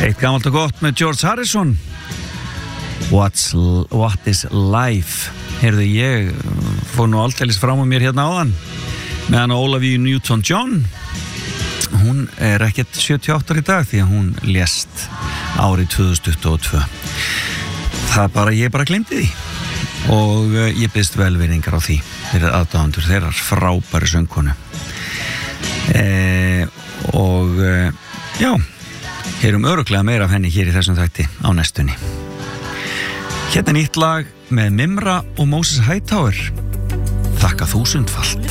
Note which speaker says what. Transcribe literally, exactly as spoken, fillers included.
Speaker 1: Eitt gamalt og gott með George Harrison. What's, what is life? Heyrðu, ég fór nú alltælis fram á mér hérna áðan með hann Ólafíu Newton-John. Hún er ekkert sjötíu og átta ára í dag því að hún lést árið tvö þúsund tuttugu og tvö. Það er bara, ég bara gleymdi því og ég biðst velvirðingar á því fyrir aðdáendur þeirrar frábæru söngkonu. E, og já, heyrum örugglega meira af henni hér í þessum þætti á næstunni. Hérna nýtt lag með Mimra og Moses Hightower. Þakka þúsundfalt.